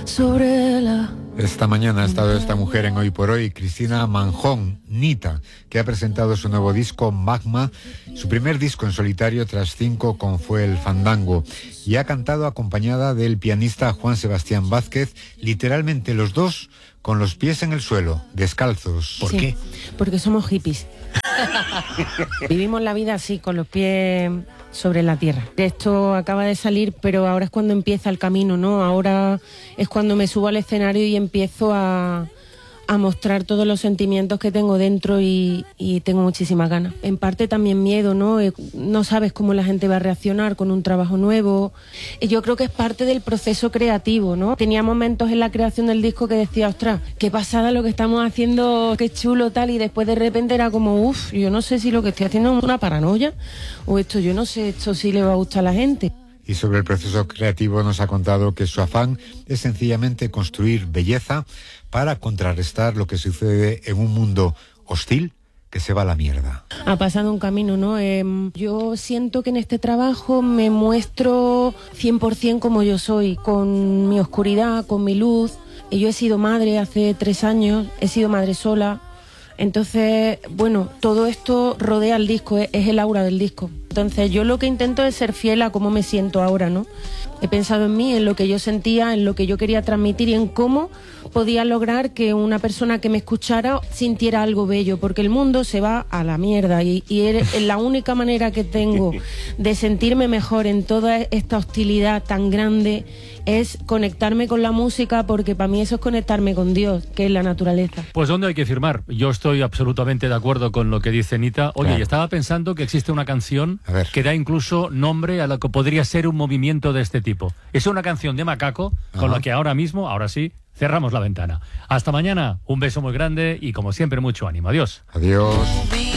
sobre la... Esta mañana ha estado esta mujer en Hoy por Hoy, Cristina Manjón, Nita, que ha presentado su nuevo disco Magma, su primer disco en solitario tras 5 con Fue el Fandango, y ha cantado acompañada del pianista Juan Sebastián Vázquez, literalmente los dos con los pies en el suelo, descalzos. ¿Por qué? Porque somos hippies. Vivimos la vida así, con los pies sobre la tierra. Esto acaba de salir, pero ahora es cuando empieza el camino, ¿no? Ahora es cuando me subo al escenario y empiezo a mostrar todos los sentimientos que tengo dentro y tengo muchísimas ganas. En parte también miedo, ¿no? No sabes cómo la gente va a reaccionar con un trabajo nuevo. Yo creo que es parte del proceso creativo, ¿no? Tenía momentos en la creación del disco que decía, ostras, qué pasada lo que estamos haciendo, qué chulo tal, y después de repente era como, uff, yo no sé si lo que estoy haciendo es una paranoia o esto, yo no sé, esto sí le va a gustar a la gente. Y sobre el proceso creativo nos ha contado que su afán es sencillamente construir belleza para contrarrestar lo que sucede en un mundo hostil que se va a la mierda. Ha pasado un camino, ¿no? Yo siento que en este trabajo me muestro 100% como yo soy, con mi oscuridad, con mi luz. Yo he sido madre hace 3 años, he sido madre sola. Entonces, bueno, todo esto rodea el disco, es el aura del disco. Entonces yo lo que intento es ser fiel a cómo me siento ahora, ¿no? He pensado en mí, en lo que yo sentía, en lo que yo quería transmitir y en cómo podía lograr que una persona que me escuchara sintiera algo bello, porque el mundo se va a la mierda y la única manera que tengo de sentirme mejor en toda esta hostilidad tan grande es conectarme con la música, porque para mí eso es conectarme con Dios, que es la naturaleza. Pues ¿dónde hay que firmar? Yo estoy absolutamente de acuerdo con lo que dice Nita. Oye, Claro. Y estaba pensando que existe una canción que da incluso nombre a lo que podría ser un movimiento de este tipo. Es una canción de Macaco, con la que ahora mismo, ahora sí, cerramos la ventana. Hasta mañana, un beso muy grande y como siempre mucho ánimo. Adiós. Adiós.